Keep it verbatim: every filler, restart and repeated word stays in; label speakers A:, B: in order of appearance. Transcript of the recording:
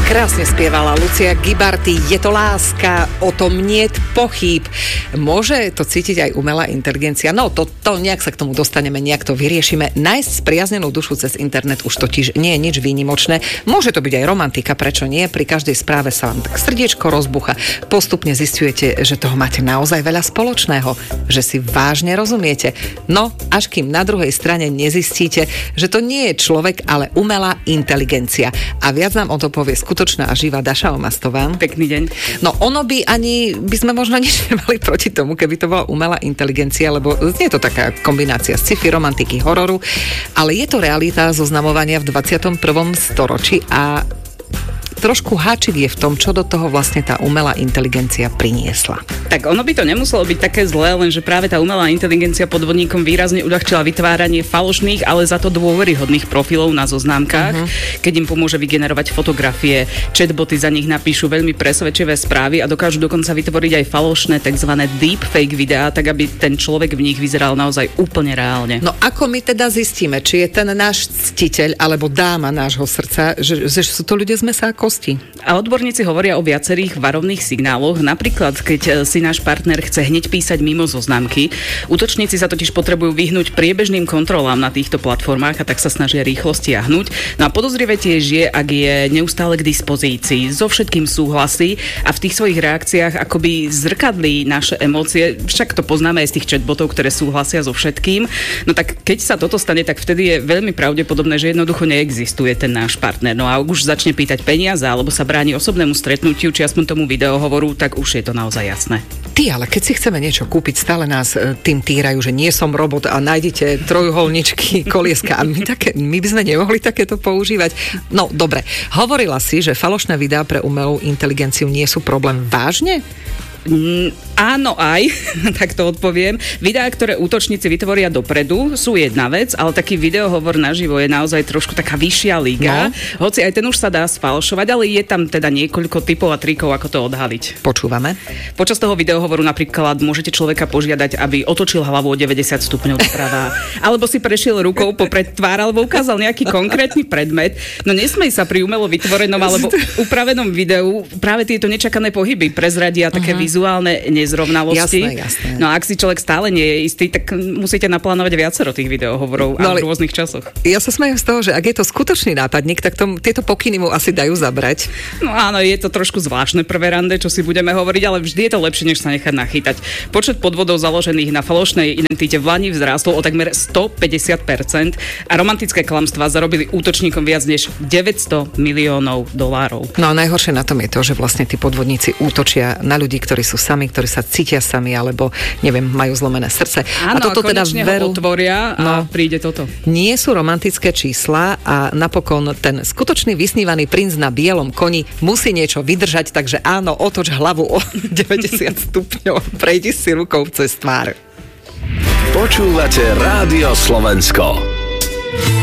A: Krásne spievala Lucia Gibarty. Je to láska, o tom niet pochýb. Môže to cítiť aj umelá inteligencia? No, to, to nejak sa k tomu dostaneme, nejak to vyriešime. Nájsť spriaznenú dušu cez internet už totiž nie je nič výnimočné. Môže to byť aj romantika, prečo nie? Pri každej správe sa vám tak srdiečko rozbucha. Postupne zisťujete, že toho máte naozaj veľa spoločného, že si vážne rozumiete. No, až kým na druhej strane nezistíte, že to nie je človek, ale umelá inteligencia. A viac nám o to povie skutočná a živá Daša Omastová.
B: Pekný deň.
A: No ono by ani, by sme možno nič nemali proti tomu, keby to bola umelá inteligencia, lebo nie je to taká kombinácia sci-fi, romantiky, hororu, ale je to realita zoznamovania v dvadsiatom prvom storočí a trošku háčik je v tom, čo do toho vlastne tá umelá inteligencia priniesla.
B: Tak ono by to nemuselo byť také zlé, lenže práve tá umelá inteligencia podvodníkom výrazne uľahčila vytváranie falošných, ale za to dôveryhodných profilov na zoznámkach, uh-huh. keď im pomôže vygenerovať fotografie, chatboty za nich napíšu veľmi presvedčivé správy a dokážu dokonca vytvoriť aj falošné tzv. Deepfake videá, tak aby ten človek v nich vyzeral naozaj úplne reálne.
A: No ako my teda zistíme, či je ten náš ctiteľ alebo dáma nášho srdca, že, že sú to ľudia z mesa a kosti?
B: A odborníci hovoria o viacerých varovných signáloch. Napríklad, keď si náš partner chce hneď písať mimo zoznámky. Útočníci sa totiž potrebujú vyhnúť priebežným kontrolám na týchto platformách a tak sa snažia rýchlo stiahnuť. No a podozrivé tiež je, ak je neustále k dispozícii, so všetkým súhlasí a v tých svojich reakciách akoby zrkadlí naše emócie. Však to poznáme aj z tých chatbotov, ktoré súhlasia so všetkým. No tak keď sa toto stane, tak vtedy je veľmi pravdepodobné, že jednoducho neexistuje ten náš partner. No a ak už začne pýtať peniaze alebo sa bráni osobnému stretnutiu, či aspoň tomu videohovoru, tak už je to naozaj jasné.
A: Ty, ale keď si chceme niečo kúpiť, stále nás tým týrajú, že nie som robot a nájdete trojuholničky, kolieska a my, také, my by sme nemohli takéto používať. No, dobre. Hovorila si, že falošné videá pre umelú inteligenciu nie sú problém. Vážne?
B: Mm, áno aj, tak to odpoviem. Videá, ktoré útočníci vytvoria dopredu, sú jedna vec, ale taký videohovor naživo je naozaj trošku taká vyššia liga. No. Hoci aj ten už sa dá sfalšovať, ale je tam teda niekoľko typov a trikov, ako to odhaliť.
A: Počúvame.
B: Počas toho videohovoru napríklad môžete človeka požiadať, aby otočil hlavu o deväťdesiat stupňov doprava, alebo si prešiel rukou popred tvár, alebo ukázal nejaký konkrétny predmet. No nesmej sa pri umelo vytvorenom alebo upravenom videu práve tieto nečakané pohyby prezradia také uh-huh. vizuálne nezrovnalosti.
A: Jasné, jasné.
B: No a ak si človek stále nie je istý, tak musíte naplánovať viacero tých videohovorov no, a v rôznych časoch.
A: Ja sa smejem z toho, že ak je to skutočný nápadník, tak tom, tieto pokyny mu asi dajú zabrať.
B: No áno, je to trošku zvláštne prvé rande, čo si budeme hovoriť, ale vždy je to lepšie, než sa nechať nachytať. Počet podvodov založených na falošnej identite v lani vzrástol o takmer stopäťdesiat percent a romantické klamstvá zarobili útočníkom viac než deväťsto miliónov dolárov.
A: No a najhoršie na tom je to, že vlastne tí podvodníci útočia na ľudí, ktorí sú sami, ktorí sa cítia sami, alebo neviem, majú zlomené srdce.
B: Áno,
A: a toto
B: a
A: teda veru
B: otvoria a
A: no,
B: príde toto.
A: Nie sú romantické čísla a napokon ten skutočný vysnívaný princ na bielom koni musí niečo vydržať, takže áno, otoč hlavu o deväťdesiat stupňov, prejdi si rukou cez tvár.
C: Počúvate Rádio Slovensko.